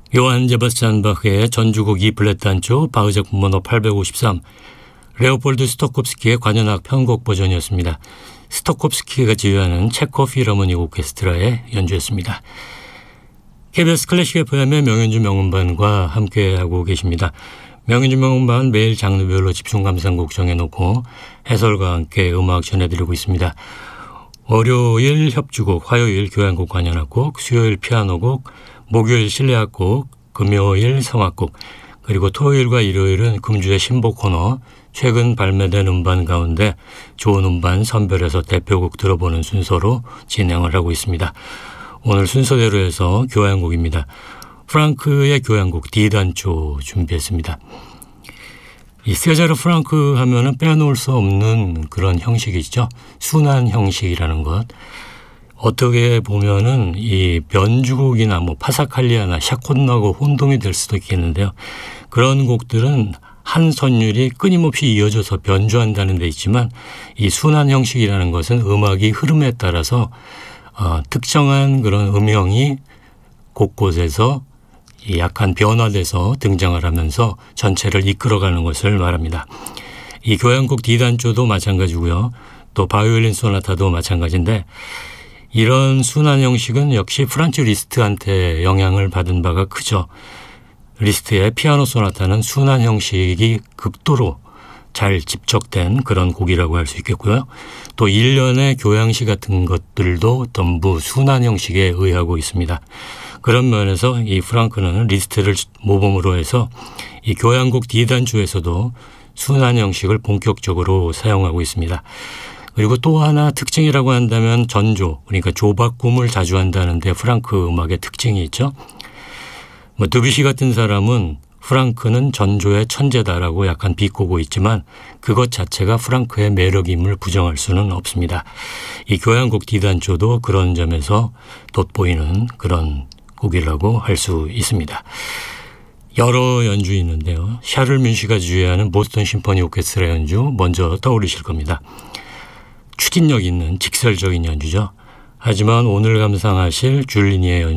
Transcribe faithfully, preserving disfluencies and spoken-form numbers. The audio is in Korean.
요한 제바스찬 바흐의 전주곡 이 플랫 단조 바흐작품 번호 팔백오십삼, 레오폴드 스토콥스키의 관현악 편곡 버전이었습니다. 스토콥스키가 지휘하는 체코 필하모닉 오케스트라의 연주였습니다. 케이비에스 클래식 에프엠의 명연주 명음반과 함께하고 계십니다. 명연주 명음반 매일 장르별로 집중 감상곡 정해놓고 해설과 함께 음악 전해드리고 있습니다. 월요일 협주곡, 화요일 교향곡 관현악곡, 수요일 피아노곡, 목요일 실내악곡, 금요일 성악곡, 그리고 토요일과 일요일은 금주의 신보 코너, 최근 발매된 음반 가운데 좋은 음반 선별해서 대표곡 들어보는 순서로 진행을 하고 있습니다. 오늘 순서대로 해서 교향곡입니다. 프랑크의 교향곡 D단조 준비했습니다. 이 세자르 프랑크 하면은 빼놓을 수 없는 그런 형식이죠. 순환 형식이라는 것. 어떻게 보면은 이 변주곡이나 뭐 파사칼리아나 샤콘나고 혼동이 될 수도 있겠는데요. 그런 곡들은 한 선율이 끊임없이 이어져서 변주한다는 데 있지만 이 순환 형식이라는 것은 음악이 흐름에 따라서 어, 특정한 그런 음형이 곳곳에서 약간 변화돼서 등장을 하면서 전체를 이끌어가는 것을 말합니다. 이 교향곡 D단조도 마찬가지고요. 또 바이올린 소나타도 마찬가지인데 이런 순환 형식은 역시 프란츠 리스트한테 영향을 받은 바가 크죠. 리스트의 피아노 소나타는 순환 형식이 극도로 잘 집적된 그런 곡이라고 할 수 있겠고요. 또 일련의 교향시 같은 것들도 전부 순환 형식에 의하고 있습니다. 그런 면에서 이 프랑크는 리스트를 모범으로 해서 이 교향곡 D단조에서도 순환 형식을 본격적으로 사용하고 있습니다. 그리고 또 하나 특징이라고 한다면 전조, 그러니까 조바꿈을 자주 한다는데 프랑크 음악의 특징이 있죠. 뭐 드뷔시 같은 사람은 프랑크는 전조의 천재다라고 약간 비꼬고 있지만 그것 자체가 프랑크의 매력임을 부정할 수는 없습니다. 이 교향곡 D단조도 그런 점에서 돋보이는 그런 곡이라고 할 수 있습니다. 여러 연주 있는데요. 샤를 뮌시가 지휘하는 보스턴 심포니 오케스트라 연주 먼저 떠올리실 겁니다. 추진력 있는 직설적인 연주죠. 하지만 오늘 감상하실 줄리니의 연주